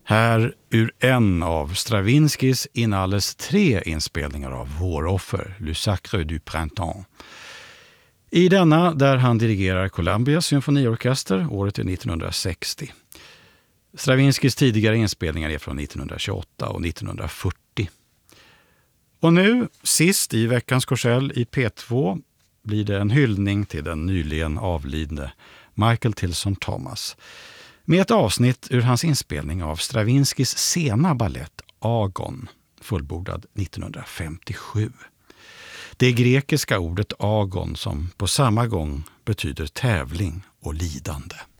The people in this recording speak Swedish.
Här ur en av Stravinskys inalles 3 inspelningar av Våroffer, Le Sacre du Printemps. I denna där han dirigerar Columbias symfoniorkester, året är 1960. Stravinskys tidigare inspelningar är från 1928 och 1940. Och nu, sist i veckans korsell i P2, blir det en hyllning till den nyligen avlidne Michael Tilson Thomas med ett avsnitt ur hans inspelning av Stravinskys sena ballett Agon, fullbordad 1957. Det grekiska ordet agon som på samma gång betyder tävling och lidande.